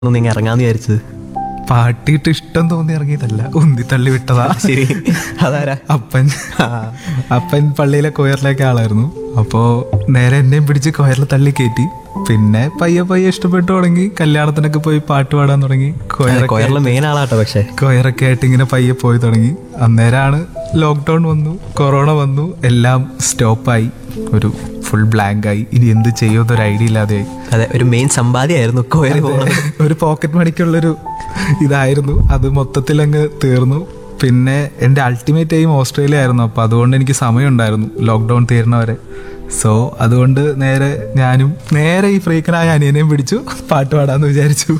നിങ്ങൾ ഇറങ്ങാന്ന് വിചാരിച്ചത്? പാട്ടിയിട്ട് ഇഷ്ടം തോന്നി ഇറങ്ങിയതല്ല, ഉന്തി തള്ളി വിട്ടതാ. ശരി, അതാരാ? അപ്പൻ പള്ളിയിലെ കൊയറിലേക്ക് ആളായിരുന്നു. അപ്പോൾ നേരെ എന്നെയും പിടിച്ച് കൊയറിൽ തള്ളി കയറ്റി. പിന്നെ പയ്യെ പയ്യെ ഇഷ്ടപ്പെട്ടു തുടങ്ങി. കല്യാണത്തിനൊക്കെ പോയി പാട്ട് പാടാൻ തുടങ്ങി. കൊയറിലെ മെയിൻ ആളാട്ടോ. പക്ഷെ കൊയറൊക്കെ ആയിട്ട് ഇങ്ങനെ പയ്യെ പോയി തുടങ്ങി. അന്നേരമാണ് ലോക്ക്ഡൗൺ വന്നു, കൊറോണ വന്നു, എല്ലാം സ്റ്റോപ്പായി, ഒരു ഫുൾ ബ്ലാങ്ക് ആയി. ഇനി എന്ത് ചെയ്യുമെന്നൊരു ഐഡിയ ഇല്ലാതെയായി. അതെ, ഒരു മെയിൻ സമ്പാദ്യമായിരുന്നു കൊയറി പോകുന്നത്. ഒരു പോക്കറ്റ് മണിക്കുള്ളൊരു ഇതായിരുന്നു. അത് മൊത്തത്തിൽ അങ്ങ് തീർന്നു. പിന്നെ എൻ്റെ അൾട്ടിമേറ്റ് എയിം ഓസ്ട്രേലിയ ആയിരുന്നു. അപ്പോൾ അതുകൊണ്ട് എനിക്ക് സമയം ഉണ്ടായിരുന്നു ലോക്ക്ഡൗൺ തീർന്നവരെ. സോ അതുകൊണ്ട് ഞാനും നേരെ ഈ ഫ്രീക്കനായ അനിയനെയും പിടിച്ചു പാട്ട് പാടാന്ന് വിചാരിച്ചു.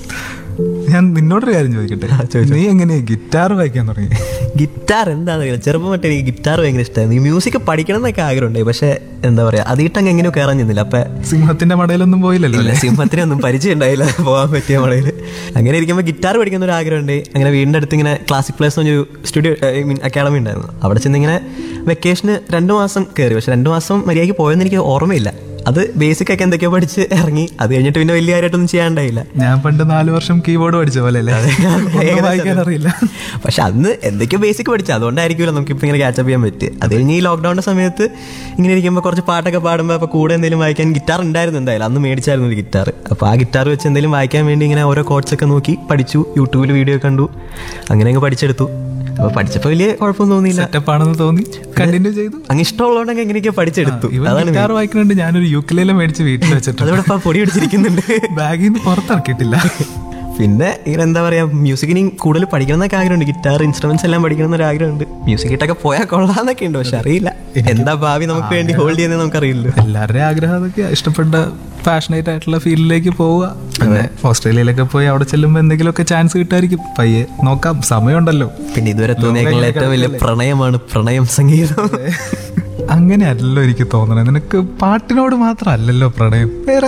ഞാൻ നിന്നോടൊരു കാര്യം ചോദിക്കട്ടെ, നീ എങ്ങനെയാ ഗിറ്റാർ വായിക്കാൻ തുടങ്ങി? ഗിറ്റാർ എന്താണെന്ന് ചെറുപ്പം തൊട്ട് എനിക്ക് ഗിറ്റാർ ഭയങ്കര ഇഷ്ടമായിരുന്നു. ഈ മ്യൂസിക് പഠിക്കണം എന്നൊക്കെ ആഗ്രഹമുണ്ടായി. പക്ഷെ എന്താ പറയാ, അതിട്ടങ്ങ് എങ്ങനെയോ കയറാൻ ചെന്നില്ല. അപ്പൊ സിംഹത്തിന്റെ മടയിലൊന്നും പോയില്ലല്ലോ? സിംഹത്തിനൊന്നും പരിചയം ഉണ്ടായില്ല പോകാൻ പറ്റിയ മടയിൽ. അങ്ങനെ ഇരിക്കുമ്പോൾ ഗിറ്റാർ പഠിക്കുന്ന ഒരു ആഗ്രഹമുണ്ട്. അങ്ങനെ വീടിൻ്റെ അടുത്ത് ഇങ്ങനെ ക്ലാസിക് പ്ലേസ് എന്നൊരു സ്റ്റുഡിയോ അക്കാഡമി ഉണ്ടായിരുന്നു. അവിടെ ചെന്ന് ഇങ്ങനെ വെക്കേഷന് 2 മാസം കയറി. പക്ഷെ 2 മാസം മര്യാദയ്ക്ക് പോയെന്ന് എനിക്ക് ഓർമ്മയില്ല. അത് ബേസിക് ഒക്കെ എന്തൊക്കെയോ പഠിച്ച് ഇറങ്ങി. അത് കഴിഞ്ഞിട്ട് പിന്നെ വലിയ കാര്യമായിട്ടൊന്നും ചെയ്യാണ്ടായില്ല. ഞാൻ പണ്ട് 4 വർഷം കീബോർഡ് പഠിച്ച പോലെ വായിക്കാൻ അറിയില്ല. പക്ഷെ അന്ന് എന്തൊക്കെയോ ബേസിക് പഠിച്ചു. അതുകൊണ്ടായിരിക്കുമല്ലോ നമുക്കിപ്പോൾ ഇങ്ങനെ ക്യാച്ചപ്പ് ചെയ്യാൻ പറ്റുക. അത് കഴിഞ്ഞ് ഈ ലോക്ക്ഡൗണിന്റെ സമയത്ത് ഇങ്ങനെ ഇരിക്കുമ്പോൾ കുറച്ച് പാട്ടൊക്കെ പാടുമ്പോൾ അപ്പോൾ കൂടെ എന്തെങ്കിലും വായിക്കാൻ ഗിറ്റാർ ഉണ്ടായിരുന്നു. എന്തായാലും അന്ന് മേടിച്ചായിരുന്നു ഒരു ഗിറ്റാർ. അപ്പോൾ ആ ഗിറ്റാർ വെച്ച് എന്തെങ്കിലും വായിക്കാൻ വേണ്ടി ഇങ്ങനെ ഓരോ കോഡ്സ് ഒക്കെ നോക്കി പഠിച്ചു. യൂട്യൂബിൽ വീഡിയോ കണ്ടു. അങ്ങനെ അങ്ങ് പഠിച്ചെടുത്തു. അപ്പൊ പഠിച്ചപ്പോ വലിയ കുഴപ്പമൊന്നും തോന്നിയില്ല. സെറ്റപ്പാണെന്ന് തോന്നി, കണ്ടിന്യൂ ചെയ്തു. അങ്ങ് ഇഷ്ടമുള്ളതുകൊണ്ട് എങ്ങനെയൊക്കെ പഠിച്ചെടുത്തു. ഗിറ്റാർ വായിക്കുന്നുണ്ട്. ഞാനൊരു യൂക്കലേല മേടിച്ച് വീട്ടിൽ വെച്ചിട്ടുണ്ട്. അതിവിടെ പൊടി പിടിച്ചിരിക്കുന്നുണ്ട്. ബാഗിൽ നിന്ന് പുറത്തിറക്കിയിട്ടില്ല. പിന്നെ ഇങ്ങനെ എന്താ പറയാ, മ്യൂസിക്കിനി കൂടുതൽ പഠിക്കണം എന്നൊക്കെ ആഗ്രഹമുണ്ട്. ഗിറ്റാർ ഇൻസ്ട്രുമെന്റ്സ് എല്ലാം പഠിക്കണം എന്നൊരു ആഗ്രഹമുണ്ട്. മ്യൂസിക് ഇട്ടൊക്കെ പോയാൽ കൊള്ളാന്നൊക്കെ ഉണ്ട്. പക്ഷെ അറിയില്ല എന്താ ഭാവി നമുക്ക് വേണ്ടി ഹോൾഡ് ചെയ്യുന്നത് നമുക്കറിയില്ലല്ലോ. എല്ലാവരുടെയും ആഗ്രഹം അതൊക്കെ, ഇഷ്ടപ്പെട്ട പാഷനേറ്റ് ആയിട്ടുള്ള ഫീൽഡിലേക്ക് പോവുക. പിന്നെ ഓസ്ട്രേലിയയിലൊക്കെ പോയി അവിടെ ചെല്ലുമ്പോൾ എന്തെങ്കിലുമൊക്കെ ചാൻസ് കിട്ടായിരിക്കും. പയ്യെ നോക്കാം, സമയമുണ്ടല്ലോ. പിന്നെ ഇതുവരെ തോന്നിയേക്കുള്ള ഏറ്റവും വലിയ പ്രണയമാണ് പ്രണയം സംഗീതം. അങ്ങനെയല്ലല്ലോ എനിക്ക് തോന്നണേ. നിനക്ക് പാട്ടിനോട് മാത്രമല്ലല്ലോ പ്രണയം,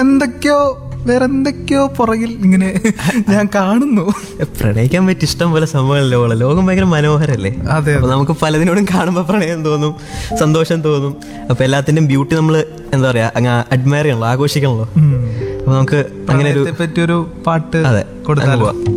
വേറെ എന്തൊക്കെയോ പുറകിൽ ഇങ്ങനെ ഞാൻ കാണുന്നു. പ്രണയിക്കാൻ പറ്റിയ ഇഷ്ടം പോലെ സംഭവമല്ലോ. ലോകം ഭയങ്കര മനോഹരല്ലേ? അതെ. അപ്പൊ നമുക്ക് പലതിനോടും കാണുമ്പോൾ പ്രണയം തോന്നും, സന്തോഷം തോന്നും. അപ്പൊ എല്ലാത്തിന്റെയും ബ്യൂട്ടി നമ്മൾ എന്താ പറയാ അങ്ങ് അഡ്മയർ ചെയ്യണല്ലോ, ആഘോഷിക്കണല്ലോ. അപ്പൊ നമുക്ക് അങ്ങനെ ഒരു പറ്റിയൊരു പാട്ട് അതെ കൊടുത്താലോ?